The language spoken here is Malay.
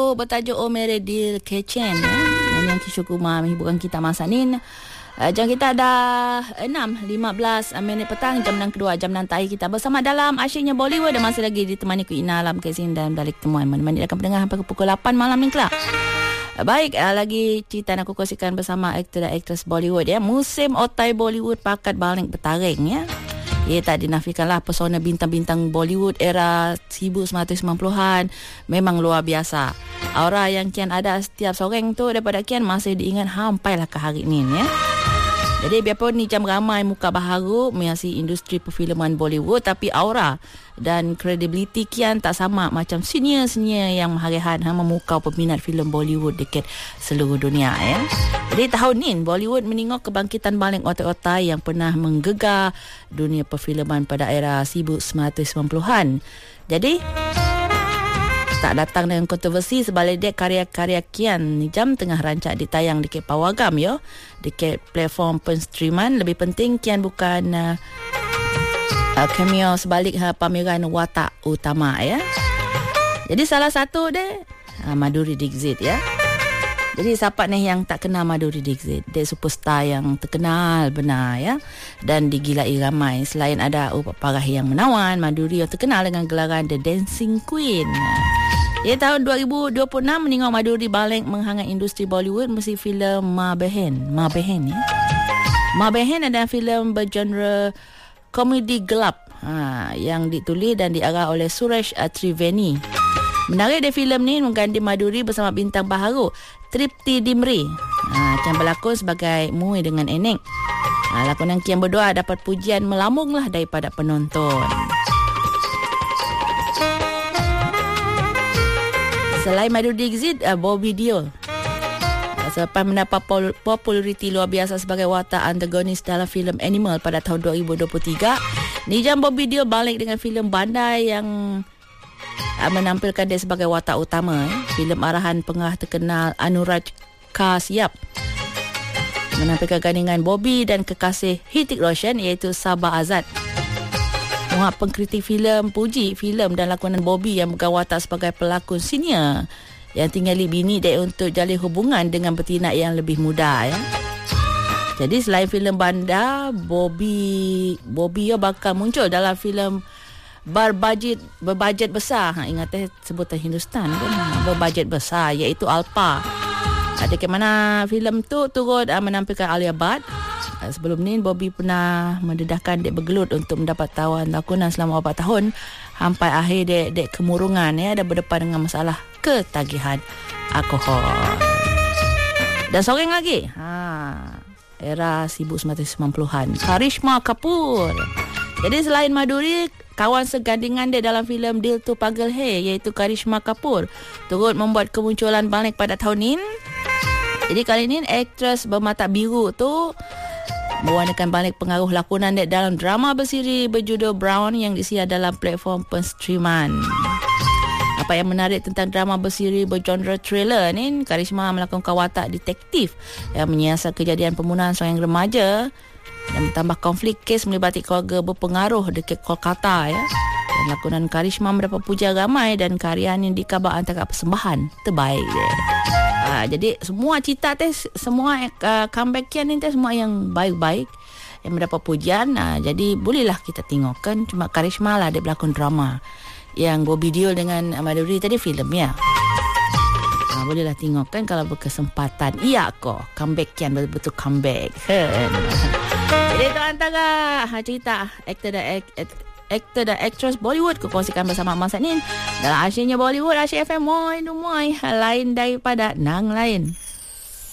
lagu bertajuk O Mere Dil Ke Chैन yang Kishore Kumar menghiburkan kita masa ni. Jam kita dah 6.15 minit petang, jam 6 kedua, jam 6 terakhir kita bersama dalam asyiknya Bollywood dan masih lagi ditemani ku Ina Alam Kezin dan balik temuan mana-mana akan pendengar sampai ke pukul 8 malam ni kelak. Baik, lagi cerita nak aku kongsikan bersama aktor dan aktris Bollywood ya. Musim otai Bollywood pakat balik bertaring ya. Ia tak dinafikanlah pesona bintang-bintang Bollywood era 1990-an memang luar biasa. Aura yang kian ada setiap seorang tu daripada kian masih diingat sampailah ke hari ini ya. Jadi biarpun ni jam ramai muka baharu menghiasi industri perfilman Bollywood, tapi aura dan kredibiliti kian tak sama macam senior-senior yang maharihan memukau peminat filem Bollywood dekat seluruh dunia ya. Jadi tahun ni Bollywood menengok kebangkitan balik otai-otai yang pernah menggegar dunia perfilman pada era 1990-an. Jadi tak datang dengan kontroversi, sebalik dia karya-karya kian ni jam tengah rancak ditayang dekat pawagam yo, dekat platform penstreaman. Lebih penting kian bukan cameo sebalik pameran watak utama ya. Jadi salah satu dia Madhuri Dixit ya. Jadi siapa ni yang tak kenal Madhuri Dixit? Dia superstar yang terkenal benar ya, dan digilai ramai. Selain ada Parah Yang Menawan, Madhuri yang terkenal dengan gelaran The Dancing Queen. Ya, tahun 2026 menengok Madhuri balik menghangat industri Bollywood mesti filem Ma Behen ya. Ma Behen adalah filem bergenre komedi gelap yang ditulis dan diarah oleh Suresh Triveni. Menarik dari filem ni mengganti Madhuri bersama bintang baharu Tripti Dimri yang berlakon sebagai Mui dengan Enek. Lakonan kian berdua dapat pujian melambunglah daripada penonton. Selain Madhuri Dixit, Bobby Deol selepas mendapat populariti luar biasa sebagai watak antagonis dalam filem Animal pada tahun 2023, Nijam Bobby Deol balik dengan filem Bandai yang menampilkan dia sebagai watak utama. Filem arahan pengarah terkenal Anuraj Kashyap menampilkan gandingan Bobby dan kekasih Hrithik Roshan iaitu Sabah Azad. Muat pengkritik filem puji filem dan lakonan Bobby yang berwatak sebagai pelakon senior yang tinggali bini dia untuk jalin hubungan dengan betina yang lebih muda ya. Jadi selain filem Banda, Bobby bakal muncul dalam filem berbajet besar. Ingat sebutan Hindustan kan, berbajet besar iaitu Alpa. Ada ke mana filem tu turut menampilkan Alia Bhatt. Sebelum ni Bobby pernah mendedahkan dek bergelut untuk mendapat tawaran lakonan selama 4 tahun sampai akhir dek kemurungan ya, dan berdepan dengan masalah ketagihan alkohol. Dan seorang lagi era 1990-an, Karishma Kapoor. Jadi selain Madhuri, kawan segandingan dia dalam filem Dil Tu Pagal Hai iaitu Karishma Kapoor turut membuat kemunculan balik pada tahun ini. Jadi kali ini aktris bermata biru tu mewarnakan balik pengaruh lakonan dia dalam drama bersiri berjudul Brown yang disiar dalam platform penstreaman. Apa yang menarik tentang drama bersiri bergenre thriller ni, Karishma melakonkan watak detektif yang menyiasat kejadian pembunuhan seorang remaja dan bertambah konflik kes melibatkan keluarga berpengaruh dekat Kolkata ya. Dan lakonan Karishma mendapat pujian ramai dan karya ini dikabar antara persembahan terbaik dia. Jadi semua cerita semua comeback-nya ni semua yang baik-baik yang mendapat pujian. Jadi bolehlah kita tengokkan. Cuma Karishma lah dia berlakon drama. Yang Bobby Deol dengan Madhuri tadi filmnya. Bolehlah tengokkan kalau berkesempatan. Iya kok, comeback-nya betul-betul comeback. Jadi itu antara cerita aktor dan aktris Bollywood kongsikan bersama masa ni dalam asyiknya Bollywood, Asyik FM Moi lain daripada nang lain.